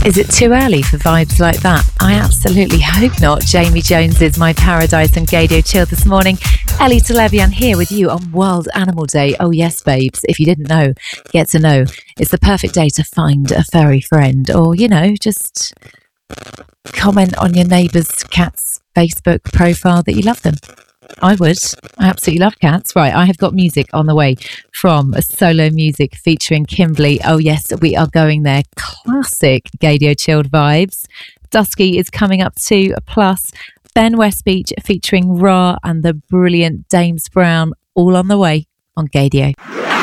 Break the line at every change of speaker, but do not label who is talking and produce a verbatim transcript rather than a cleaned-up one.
Is it too early for vibes like that? I absolutely hope not. Jamie Jones is My Paradise and Gaydio Chill this morning. Ellie Televian here with you on World Animal Day. Oh yes, babes, if you didn't know, get to know. It's the perfect day to find a furry friend, or, you know, just comment on your neighbour's cat's Facebook profile that you love them. I would. I absolutely love cats. Right, I have got music on the way from a Solo Music featuring Kimberly. Oh yes, we are going there. Classic Gaydio Chilled vibes. Dusky is coming up too. Plus, Ben Westbeach featuring Ra and the brilliant Dames Brown. All on the way on Gaydio.